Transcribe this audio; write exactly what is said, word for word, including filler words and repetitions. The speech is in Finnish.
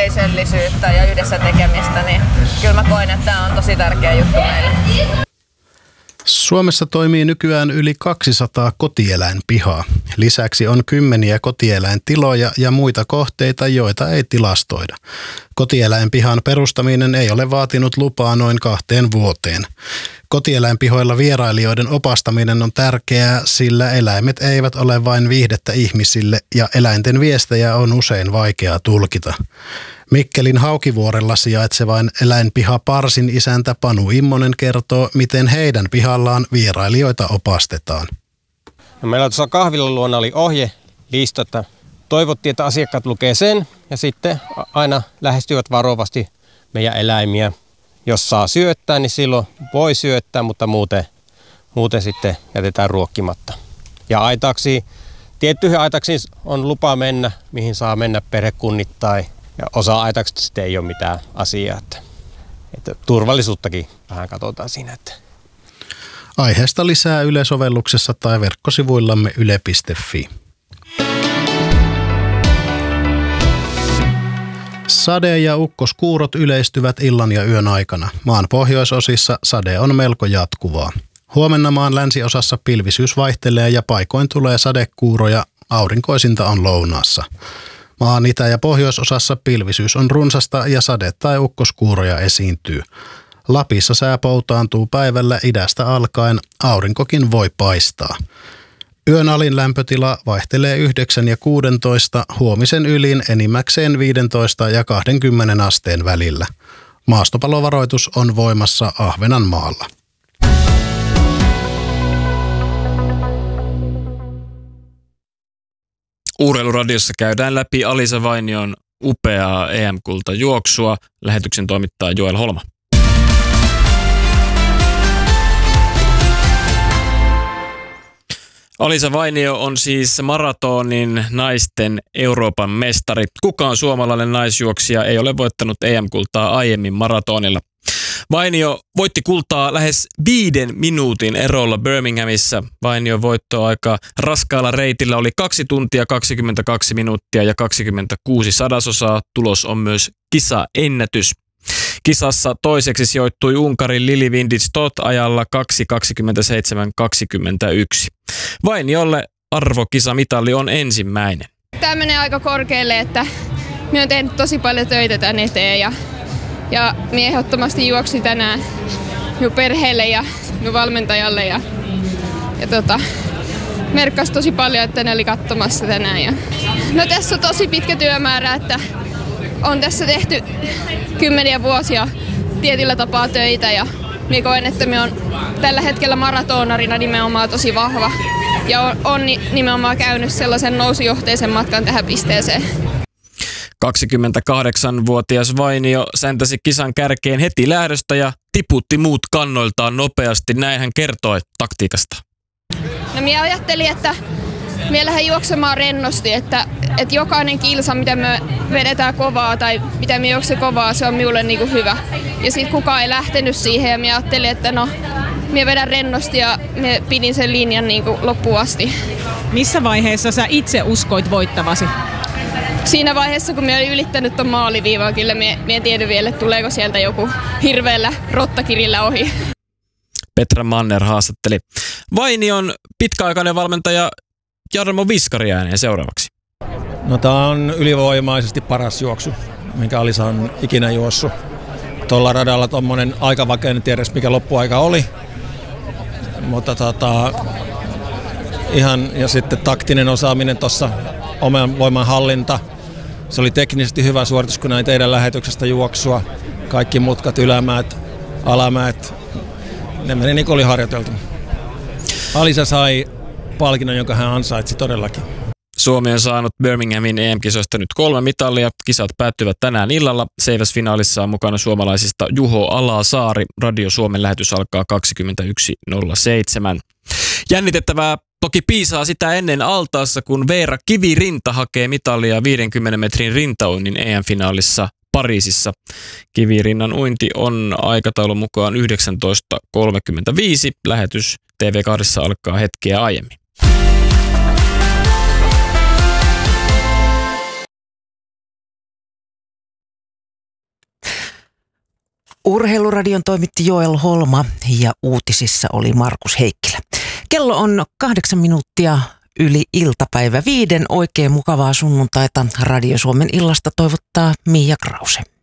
yhteisöllisyyttä ja yhdessä tekemistä, niin kyllä mä koen, että tämä on tosi tärkeä juttu meille. Suomessa toimii nykyään yli kaksisataa kotieläinpihaa. Lisäksi on kymmeniä kotieläintiloja ja muita kohteita, joita ei tilastoida. Kotieläinpihan perustaminen ei ole vaatinut lupaa noin kahteen vuoteen. Kotieläinpihoilla vierailijoiden opastaminen on tärkeää, sillä eläimet eivät ole vain viihdettä ihmisille ja eläinten viestejä on usein vaikea tulkita. Mikkelin Haukivuorella sijaitsevain eläinpiha Parsin isäntä Panu Immonen kertoo, miten heidän pihallaan vierailijoita opastetaan. No, meillä tuossa kahvilan luona oli ohjelista, että toivottiin, että asiakkaat lukee sen ja sitten aina lähestyvät varovasti meidän eläimiä. Jos saa syöttää, niin silloin voi syöttää, mutta muuten, muuten sitten jätetään ruokkimatta. Ja aitaksiin, tiettyihin aitaksiin on lupa mennä, mihin saa mennä perhekunnittain. Ja osa aitaksista sitten ei ole mitään asiaa. Että, että turvallisuuttakin vähän katsotaan siinä. Että. Aiheesta lisää Yle-sovelluksessa tai verkkosivuillamme yle piste fi. Sade ja ukkoskuurot yleistyvät illan ja yön aikana. Maan pohjoisosissa sade on melko jatkuvaa. Huomenna maan länsiosassa pilvisyys vaihtelee ja paikoin tulee sadekuuroja, aurinkoisinta on lounaassa. Maan itä- ja pohjoisosassa pilvisyys on runsasta ja sade- tai ukkoskuuroja esiintyy. Lapissa sää poutaantuu päivällä idästä alkaen, aurinkokin voi paistaa. Yön alin lämpötila vaihtelee yhdeksän ja kuusitoista, huomisen ylin enimmäkseen viisitoista ja kaksikymmentä asteen välillä. Maastopalovaroitus on voimassa Ahvenanmaalla. Urheiluradiossa käydään läpi Alisa Vainion upeaa E M-kultajuoksua. Lähetyksen toimittaa Joel Holma. Alisa Vainio on siis maratonin naisten Euroopan mestari. Kukaan suomalainen naisjuoksija ei ole voittanut E M-kultaa aiemmin maratonilla. Vainio voitti kultaa lähes viiden minuutin erolla Birminghamissa. Vainion voittoaika raskaalla reitillä oli kaksi tuntia kaksikymmentäkaksi minuuttia ja kaksikymmentäkuusi sadasosaa. Tulos on myös kisaennätys. Kisassa toiseksi sijoittui Unkarin Lili Windisch-Toth ajalla kaksi kaksikymmentäseitsemän kaksikymmentäyksi. Vainiolle arvokisamitalli on ensimmäinen. Tämä menee aika korkealle, että minä olen tehnyt tosi paljon töitä tän eteen ja, ja minä ehdottomasti juoksin tänään minun perheelle ja minun valmentajalle ja, ja tota, merkkasi tosi paljon, että ne oli katsomassa tänään. Ja, no tässä on tosi pitkä työmäärä, että on tässä tehty kymmeniä vuosia tietyllä tapaa töitä ja minä koen, että minä olen tällä hetkellä maratonarina nimenomaan tosi vahva ja on, on nimenomaan käynyt sellaisen nousujohteisen matkan tähän pisteeseen. kaksikymmentäkahdeksanvuotias Vainio säntäsi kisan kärkeen heti lähdöstä ja tiputti muut kannoiltaan nopeasti. Näin hän kertoi taktiikasta. No minä ajattelin, että minä lähden juoksemaan rennosti, että, että jokainen kilsa, mitä me vedetään kovaa tai mitä me juoksen kovaa, se on minulle niin kuin hyvä. Ja sitten kukaan ei lähtenyt siihen ja minä ajattelin, että no, minä vedän rennosti ja minä pidin sen linjan niin kuin loppuun asti. Missä vaiheessa sä itse uskoit voittavasi? Siinä vaiheessa, kun minä olin ylittänyt tuon maaliviivaa, kyllä minä, minä en tiedä vielä, että tuleeko sieltä joku hirveällä rottakirillä ohi. Petra Manner haastatteli Vainion pitkäaikainen valmentaja Jarmo Viskari ääneen seuraavaksi. No, tämä on ylivoimaisesti paras juoksu, minkä Alisa on ikinä juossut. Tuolla radalla tuommoinen aikavake, en tiedä mikä loppuaika oli. Mutta tota, ihan, ja sitten taktinen osaaminen tuossa, oman voiman hallinta. Se oli teknisesti hyvä suoritus, kun näin teidän lähetyksestä juoksua. Kaikki mutkat, ylämäät, alamäät, ne meni niin kuin oli harjoiteltu. Alisa sai palkinnon, jonka hän ansaitsi todellakin. Suomi on saanut Birminghamin E M-kisoista nyt kolme mitalia. Kisat päättyvät tänään illalla. Seiväsfinaalissa on mukana suomalaisista Juho Alasaari. Radio Suomen lähetys alkaa kaksikymmentäyksi nolla seitsemän. Jännitettävää toki piisaa sitä ennen altaassa, kun Veera Kivirinta hakee mitalia viidenkymmenen metrin rintauinnin E M-finaalissa Pariisissa. Kivirinnan uinti on aikataulun mukaan yhdeksäntoista kolmekymmentäviisi. Lähetys T V kaksi alkaa hetkeä aiemmin. Urheiluradion toimitti Joel Holma ja uutisissa oli Markus Heikkilä. Kello on kahdeksan minuuttia yli iltapäivä viiden. Oikein mukavaa sunnuntaita. Radio Suomen illasta toivottaa Miia Krause.